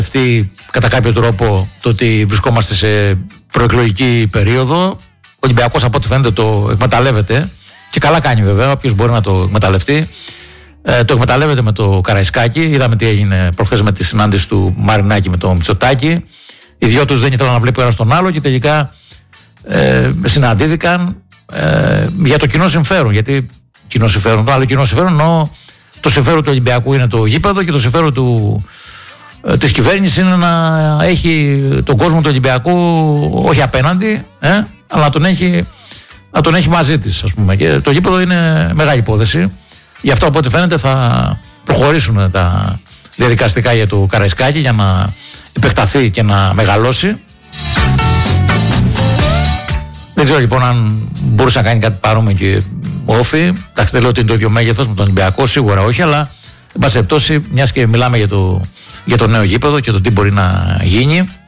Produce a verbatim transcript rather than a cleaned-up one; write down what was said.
Αυτή, κατά κάποιο τρόπο, το ότι βρισκόμαστε σε προεκλογική περίοδο. Ο Ολυμπιακός, από ό,τι φαίνεται, το εκμεταλλεύεται. Και καλά κάνει, βέβαια. Όποιος μπορεί να το εκμεταλλευτεί. Ε, το εκμεταλλεύεται με το Καραϊσκάκη. Είδαμε τι έγινε προχθές με τη συνάντηση του Μαρινάκη με το Μητσοτάκη. Οι δυο τους δεν ήθελαν να βλέπει ο ένας τον άλλο και τελικά ε, συναντήθηκαν ε, για το κοινό συμφέρον. Γιατί κοινό συμφέρον, το άλλο κοινό συμφέρον, ενώ το συμφέρον του Ολυμπιακού είναι το γήπεδο και το συμφέρον του, ε, της κυβέρνησης είναι να έχει τον κόσμο του Ολυμπιακού όχι απέναντι, ε, αλλά να τον έχει, να τον έχει μαζί της, ας πούμε. Και το γήπεδο είναι μεγάλη υπόθεση. Γι' αυτό, από ό,τι φαίνεται, θα προχωρήσουν τα διαδικαστικά για το Καραϊσκάκη για να επεκταθεί και να μεγαλώσει. Δεν ξέρω λοιπόν αν μπορούσε να κάνει κάτι παρόμοιο και ο Όφη. Εντάξει, δεν λέω ότι είναι το ίδιο μέγεθος με τον Ολυμπιακό, σίγουρα όχι, αλλά εν πάση περιπτώσει, μιας και μιλάμε για το, για το νέο γήπεδο και το τι μπορεί να γίνει.